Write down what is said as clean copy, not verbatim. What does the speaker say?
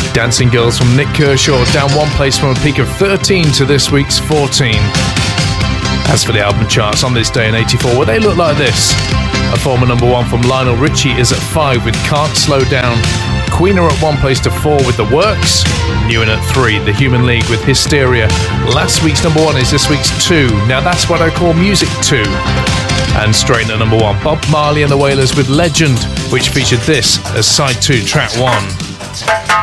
Dancing Girls from Nick Kershaw, down one place from a peak of 13 to this week's 14. As for the album charts on this day in 84, well, they look like this. A former number one from Lionel Richie is at 5 with Can't Slow Down. Queen are at 1 place to 4 with The Works. New in at 3, The Human League with Hysteria. Last week's number 1 is this week's 2. Now that's what I call music 2. And straight in at number 1, Bob Marley and the Wailers with Legend, which featured this as side 2, track 1.